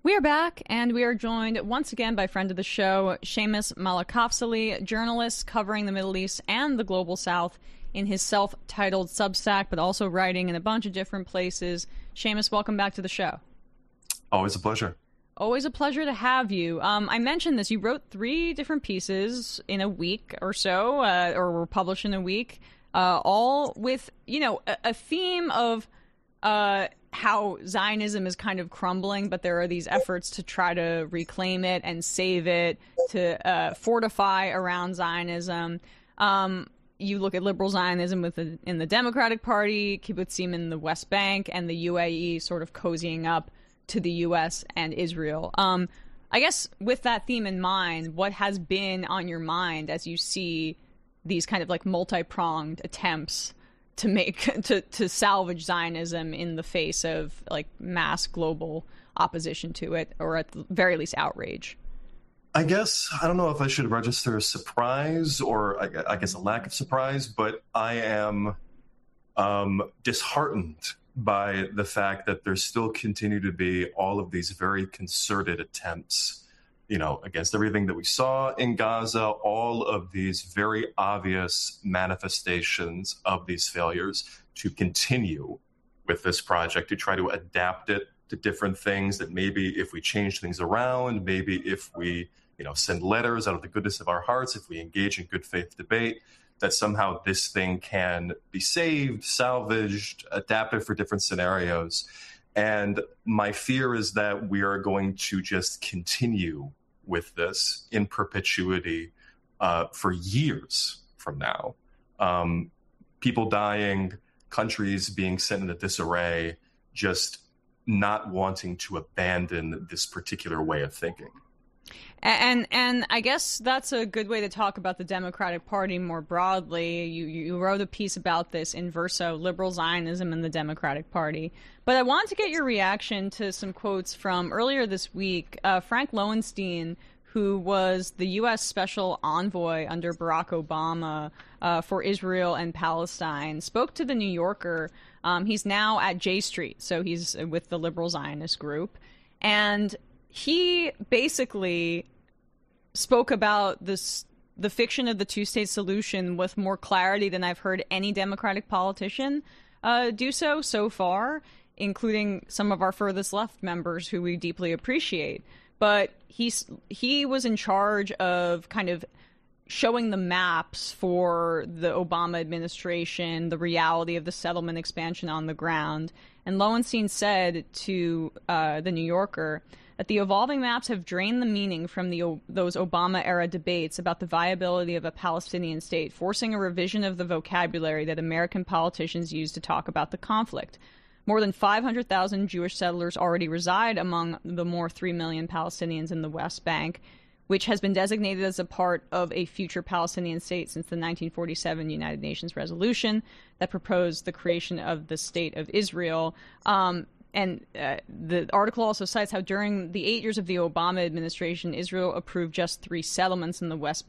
We are back, and we are joined once again by friend of the show, Seamus Malekavsely, journalist covering the Middle East and the Global South in his self-titled Substack, but also writing in a bunch of different places. Seamus, welcome back to the show. Always a pleasure. Always a pleasure to have you. I mentioned this. You wrote 3 different pieces in a week or so, or were published in a week, all with, a theme of how Zionism is kind of crumbling, but there are these efforts to try to reclaim it and save it, to fortify around Zionism. You look at liberal Zionism in the Democratic Party, kibbutzim in the West Bank, and the UAE sort of cozying up to the U.S. and Israel. I guess with that theme in mind, what has been on your mind as you see these kind of like multi-pronged attempts to make to salvage Zionism in the face of like mass global opposition to it, or at the very least outrage? I guess I don't know if I should register a surprise or I guess a lack of surprise, but I am disheartened by the fact that there still continue to be all of these very concerted attempts, against everything that we saw in Gaza, all of these very obvious manifestations of these failures, to continue with this project, to try to adapt it to different things, that maybe if we change things around, maybe if we, send letters out of the goodness of our hearts, if we engage in good faith debate, that somehow this thing can be saved, salvaged, adapted for different scenarios. And my fear is that we are going to just continue with this in perpetuity for years from now. People dying, countries being sent into disarray, just not wanting to abandon this particular way of thinking. And I guess that's a good way to talk about the Democratic Party more broadly. You wrote a piece about this in Verso, Liberal Zionism and the Democratic Party. But I want to get your reaction to some quotes from earlier this week. Frank Lowenstein, who was the U.S. Special Envoy under Barack Obama for Israel and Palestine, spoke to The New Yorker. He's now at J Street, so he's with the Liberal Zionist group. And he basically spoke about the fiction of the two-state solution with more clarity than I've heard any Democratic politician do so far, including some of our furthest left members who we deeply appreciate. But he was in charge of kind of showing the maps for the Obama administration, the reality of the settlement expansion on the ground. And Lowenstein said to The New Yorker that the evolving maps have drained the meaning from those Obama-era debates about the viability of a Palestinian state, forcing a revision of the vocabulary that American politicians use to talk about the conflict. More than 500,000 Jewish settlers already reside among the more 3 million Palestinians in the West Bank, which has been designated as a part of a future Palestinian state since the 1947 United Nations resolution that proposed the creation of the State of Israel. And the article also cites how during the 8 years of the Obama administration, Israel approved just 3 settlements in the West